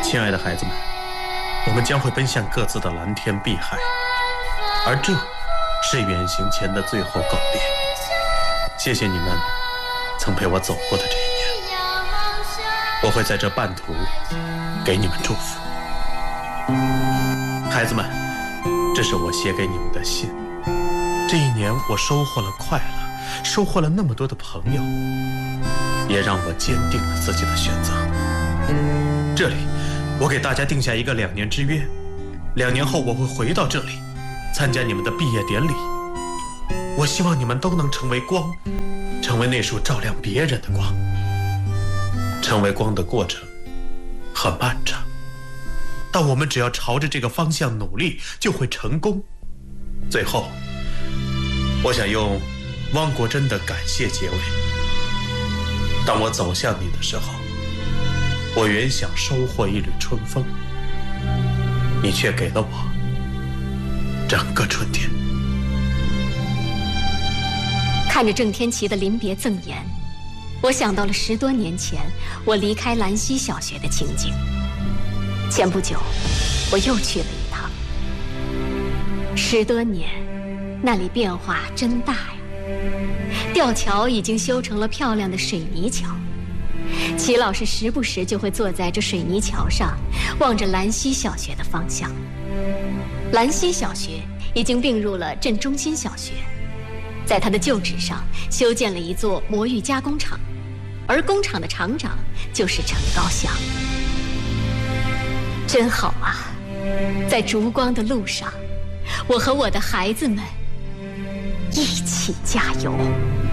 亲爱的孩子们，我们将会奔向各自的蓝天碧海，而这是远行前的最后告别。谢谢你们曾陪我走过的这一年，我会在这半途给你们祝福。孩子们，这是我写给你们的信。这一年我收获了快乐，收获了那么多的朋友，也让我坚定了自己的选择。这里我给大家定下一个2年之约，2年后我会回到这里参加你们的毕业典礼。我希望你们都能成为光，成为那束照亮别人的光。成为光的过程很漫长，但我们只要朝着这个方向努力，就会成功。最后，我想用汪国真的感谢结尾。当我走向你的时候，我原想收获一缕春风，你却给了我整个春天。 看着郑天琪的临别赠言，我想到了10多年前我离开兰溪小学的情景。前不久，我又去了一趟。10多年，那里变化真大呀！吊桥已经修成了漂亮的水泥桥，齐老师时不时就会坐在这水泥桥上，望着兰溪小学的方向。兰溪小学已经并入了镇中心小学，在它的旧址上修建了一座魔芋加工厂，而工厂的厂长就是程高祥。真好啊，在烛光的路上，我和我的孩子们一起加油。